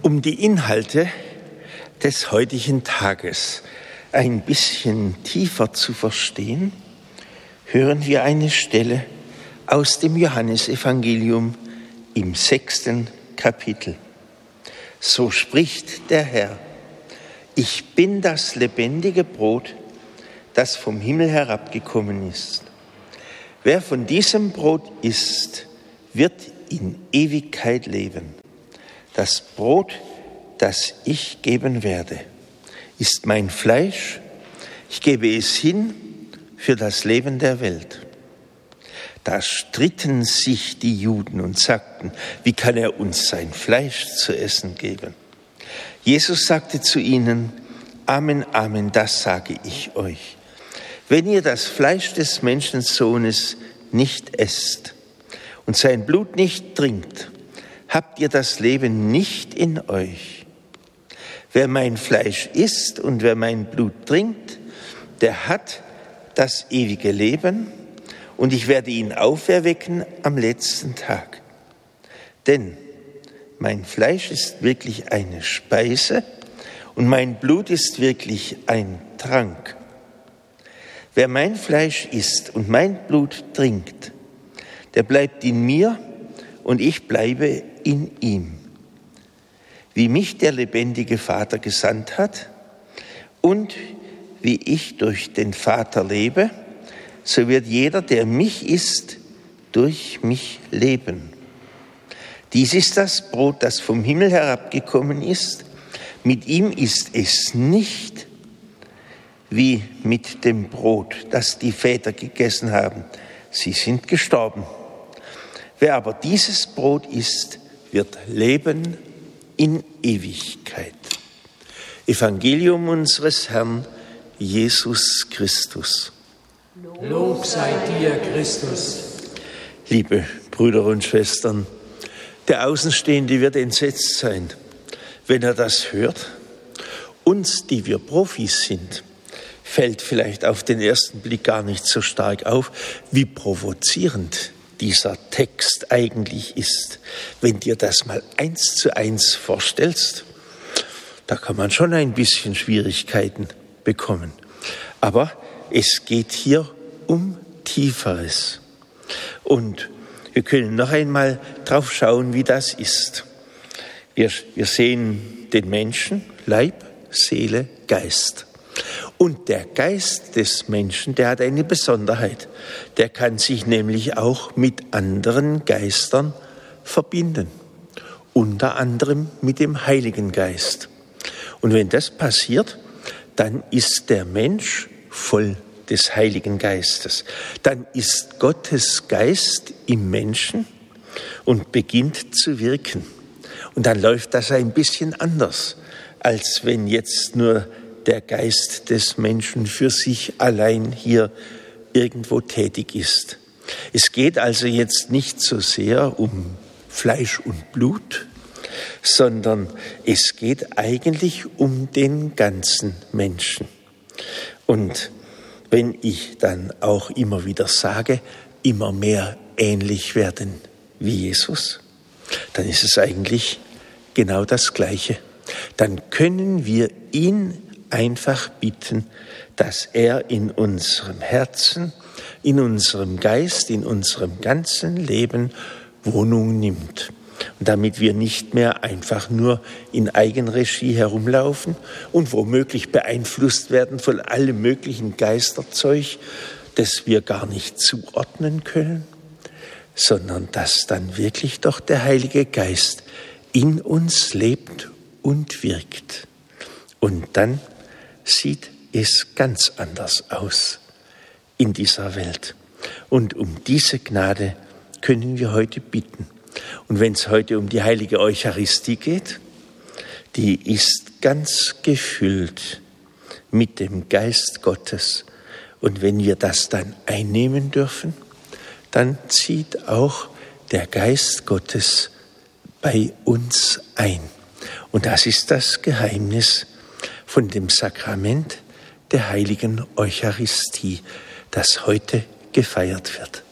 Um die Inhalte des heutigen Tages ein bisschen tiefer zu verstehen, hören wir eine Stelle aus dem Johannesevangelium im 6. Kapitel. So spricht der Herr: Ich bin das lebendige Brot, das vom Himmel herabgekommen ist. Wer von diesem Brot isst, wird in Ewigkeit leben. Das Brot, das ich geben werde, ist mein Fleisch. Ich gebe es hin für das Leben der Welt. Da stritten sich die Juden und sagten: Wie kann er uns sein Fleisch zu essen geben? Jesus sagte zu ihnen: Amen, Amen, das sage ich euch. Wenn ihr das Fleisch des Menschensohnes nicht esst und sein Blut nicht trinkt, habt ihr das Leben nicht in euch. Wer mein Fleisch isst und wer mein Blut trinkt, der hat das ewige Leben, und ich werde ihn auferwecken am letzten Tag. Denn mein Fleisch ist wirklich eine Speise und mein Blut ist wirklich ein Trank. Wer mein Fleisch isst und mein Blut trinkt, der bleibt in mir und ich bleibe in ihm. Wie mich der lebendige Vater gesandt hat und wie ich durch den Vater lebe, so wird jeder, der mich isst, durch mich leben. Dies ist das Brot, das vom Himmel herabgekommen ist. Mit ihm ist es nicht wie mit dem Brot, das die Väter gegessen haben. Sie sind gestorben. Wer aber dieses Brot isst, wird leben in Ewigkeit. Evangelium unseres Herrn Jesus Christus. Lob sei dir, Christus. Liebe Brüder und Schwestern, der Außenstehende wird entsetzt sein, wenn er das hört. Uns, die wir Profis sind, fällt vielleicht auf den ersten Blick gar nicht so stark auf, wie provozierend dieser Text eigentlich ist. Wenn dir das mal 1:1 vorstellst, da kann man schon ein bisschen Schwierigkeiten bekommen. Aber es geht hier um Tieferes. Und wir können noch einmal drauf schauen, wie das ist. Wir sehen den Menschen, Leib, Seele, Geist. Und der Geist des Menschen, der hat eine Besonderheit. Der kann sich nämlich auch mit anderen Geistern verbinden. Unter anderem mit dem Heiligen Geist. Und wenn das passiert, dann ist der Mensch voll des Heiligen Geistes. Dann ist Gottes Geist im Menschen und beginnt zu wirken. Und dann läuft das ein bisschen anders, als wenn jetzt nur der Geist des Menschen für sich allein hier irgendwo tätig ist. Es geht also jetzt nicht so sehr um Fleisch und Blut, sondern es geht eigentlich um den ganzen Menschen. Und wenn ich dann auch immer wieder sage, immer mehr ähnlich werden wie Jesus, dann ist es eigentlich genau das Gleiche. Dann können wir ihn einfach bitten, dass er in unserem Herzen, in unserem Geist, in unserem ganzen Leben Wohnung nimmt. Und damit wir nicht mehr einfach nur in Eigenregie herumlaufen und womöglich beeinflusst werden von allem möglichen Geisterzeug, das wir gar nicht zuordnen können, sondern dass dann wirklich doch der Heilige Geist in uns lebt und wirkt. Und dann sieht es ganz anders aus in dieser Welt. Und um diese Gnade können wir heute bitten. Und wenn es heute um die heilige Eucharistie geht, die ist ganz gefüllt mit dem Geist Gottes. Und wenn wir das dann einnehmen dürfen, dann zieht auch der Geist Gottes bei uns ein. Und das ist das Geheimnis von dem Sakrament der heiligen Eucharistie, das heute gefeiert wird.